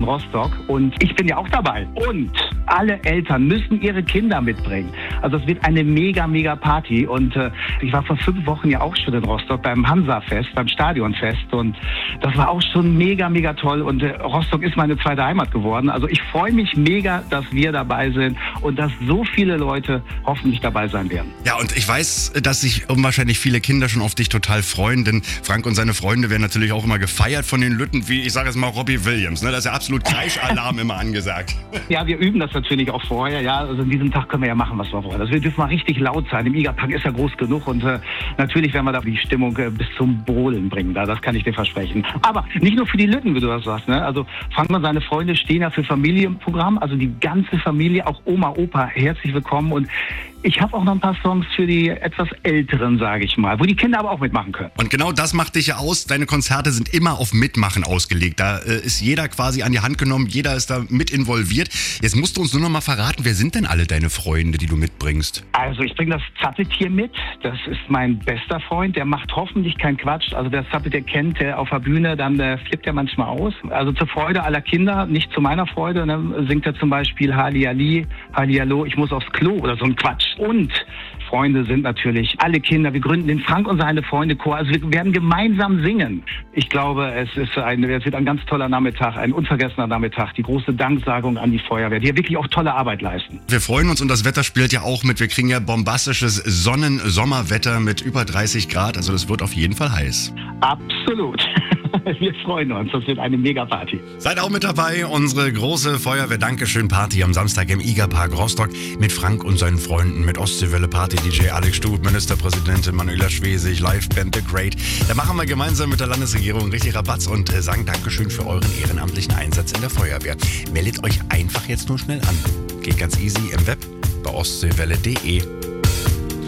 Rostock und ich bin ja auch dabei. Und alle Eltern müssen ihre Kinder mitbringen. Also es wird eine mega, mega Party und ich war vor 5 Wochen ja auch schon in Rostock beim Hansa-Fest, beim Stadionfest und das war auch schon mega, mega toll und Rostock ist meine zweite Heimat geworden. Also ich freue mich mega, dass wir dabei sind und dass so viele Leute hoffentlich dabei sein werden. Ja, und ich weiß, dass sich wahrscheinlich viele Kinder schon auf dich total freuen, denn Frank und seine Freunde werden natürlich auch immer gefeiert von den Lütten, wie ich sage jetzt mal Robbie Williams. Ne? Da ist ja absolut Kreischalarm immer angesagt. Ja, wir üben das natürlich auch vorher. Ja, also an diesem Tag können wir ja machen, was wir wollen. Das wird jetzt mal richtig laut sein. Im Igapark ist ja groß genug und natürlich werden wir da die Stimmung bis zum Brodeln bringen. Das kann ich dir versprechen. Aber nicht nur für die Lütten, wie du das sagst. Ne? Also Frank und seine Freunde stehen ja für Familienprogramm. Also die ganze Familie, auch Oma, Opa, herzlich willkommen. Und ich habe auch noch ein paar Songs für die etwas Älteren, sage ich mal, wo die Kinder aber auch mitmachen können. Und genau das macht dich ja aus. Deine Konzerte sind immer auf Mitmachen ausgelegt. Da ist jeder quasi an die Hand genommen, jeder ist da mit involviert. Jetzt musst du uns nur noch mal verraten, wer sind denn alle deine Freunde, die du mitbringst? Also ich bringe das Zappeltier mit. Das ist mein bester Freund. Der macht hoffentlich keinen Quatsch. Also der Zappeltier kennt der auf der Bühne, dann flippt er manchmal aus. Also zur Freude aller Kinder, nicht zu meiner Freude. Ne? Singt er zum Beispiel Hallihalli, Hallihallo, ich muss aufs Klo oder so ein Quatsch. Und Freunde sind natürlich alle Kinder. Wir gründen den Frank und seine Freunde Chor. Also wir werden gemeinsam singen. Ich glaube, es wird ein ganz toller Nachmittag, ein unvergessener Nachmittag. Die große Danksagung an die Feuerwehr, die ja wirklich auch tolle Arbeit leisten. Wir freuen uns und das Wetter spielt ja auch mit. Wir kriegen ja bombastisches Sonnen-Sommerwetter mit über 30 Grad. Also das wird auf jeden Fall heiß. Absolut. Wir freuen uns. Das wird eine Mega-Party. Seid auch mit dabei. Unsere große Feuerwehr-Dankeschön-Party am Samstag im Igapark Rostock mit Frank und seinen Freunden, mit Ostseewelle-Party-DJ Alex Stub, Ministerpräsidentin Manuela Schwesig, Liveband The Great. Da machen wir gemeinsam mit der Landesregierung richtig Rabatz und sagen Dankeschön für euren ehrenamtlichen Einsatz in der Feuerwehr. Meldet euch einfach jetzt nur schnell an. Geht ganz easy im Web bei ostseewelle.de.